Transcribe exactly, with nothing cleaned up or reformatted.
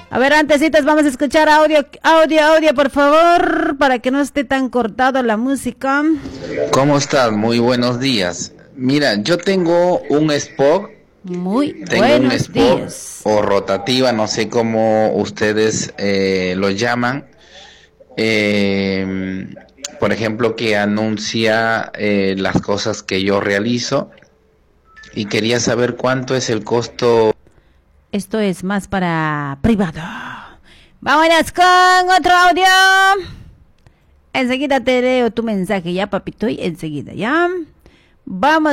A ver, antesitas, vamos a escuchar audio, audio, audio, por favor, para que no esté tan cortado la música. ¿Cómo estás? Muy buenos días. Mira, yo tengo un Spock. Muy Tengo un buenos Spock días. o rotativa, no sé cómo ustedes eh, lo llaman. Eh, por ejemplo, que anuncia eh, las cosas que yo realizo. Y quería saber cuánto es el costo. Esto es más para privado. Vámonos con otro audio. Enseguida te leo tu mensaje ya, papito, y enseguida, ¿ya? Vamos.